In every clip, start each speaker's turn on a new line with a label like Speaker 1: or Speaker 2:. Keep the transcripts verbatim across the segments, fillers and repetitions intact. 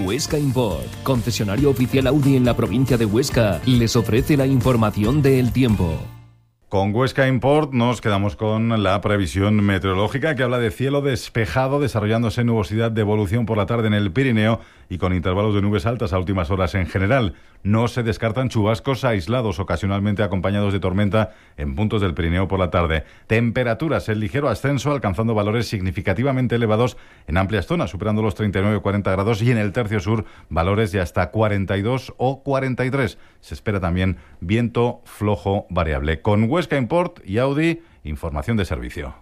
Speaker 1: Huesca Import, concesionario oficial Audi en la provincia de Huesca, les ofrece la información del tiempo.
Speaker 2: Con Huesca Import nos quedamos con la previsión meteorológica que habla de cielo despejado, desarrollándose nubosidad de evolución por la tarde en el Pirineo y con intervalos de nubes altas a últimas horas en general. No se descartan chubascos aislados, ocasionalmente acompañados de tormenta en puntos del Pirineo por la tarde. Temperaturas en ligero ascenso, alcanzando valores significativamente elevados en amplias zonas, superando los treinta y nueve a cuarenta grados, y en el tercio sur valores de hasta cuarenta y dos o cuarenta y tres. Se espera también viento flojo variable. Con Huesca Import y Audi, información de servicio.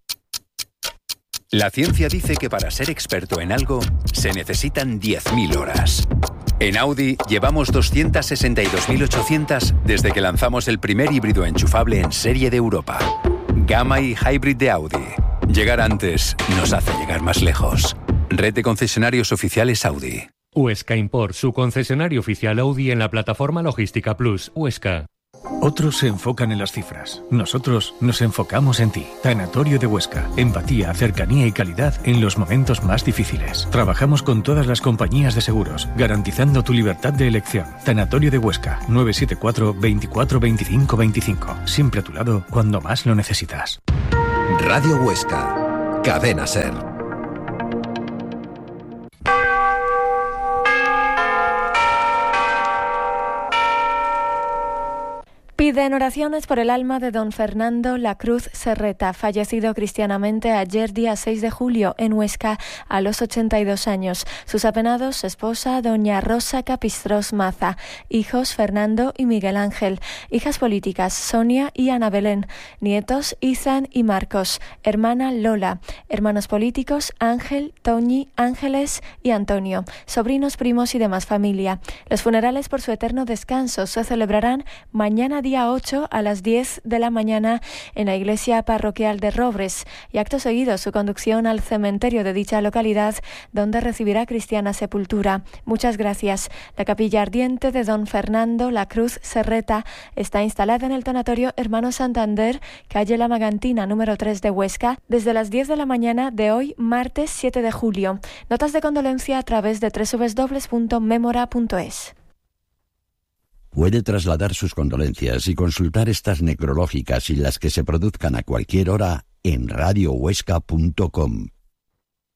Speaker 3: La ciencia dice que para ser experto en algo se necesitan diez mil horas. En Audi llevamos doscientas sesenta y dos mil ochocientas desde que lanzamos el primer híbrido enchufable en serie de Europa. Gamma y Hybrid de Audi. Llegar antes nos hace llegar más lejos. Red de concesionarios oficiales Audi.
Speaker 4: Huesca Import, su concesionario oficial Audi en la plataforma Logística Plus, Huesca.
Speaker 5: Otros se enfocan en las cifras. Nosotros nos enfocamos en ti. Tanatorio de Huesca. Empatía, cercanía y calidad en los momentos más difíciles. Trabajamos con todas las compañías de seguros, garantizando tu libertad de elección. Tanatorio de Huesca. nueve siete cuatro, veinticuatro, veinticinco, veinticinco. Siempre a tu lado cuando más lo necesitas.
Speaker 6: Radio Huesca. Cadena SER.
Speaker 7: Piden oraciones por el alma de don Fernando Lacruz Serreta, fallecido cristianamente ayer día seis de julio en Huesca a los ochenta y dos años. Sus apenados, esposa doña Rosa Capistros Maza, hijos Fernando y Miguel Ángel, hijas políticas Sonia y Ana Belén, nietos Izan y Marcos, hermana Lola, hermanos políticos Ángel, Toñi, Ángeles y Antonio, sobrinos, primos y demás familia. Los funerales por su eterno descanso se celebrarán mañana día ocho a las diez de la mañana en la iglesia parroquial de Robres y acto seguido su conducción al cementerio de dicha localidad donde recibirá cristiana sepultura. Muchas gracias. La capilla ardiente de don Fernando Lacruz Serreta está instalada en el tanatorio Hermano Santander, calle La Magantina número tres de Huesca, desde las diez de la mañana de hoy, martes siete de julio. Notas de condolencia a través de doble u doble u doble u punto memora punto es.
Speaker 8: Puede trasladar sus condolencias y consultar estas necrológicas y las que se produzcan a cualquier hora en radio huesca punto com.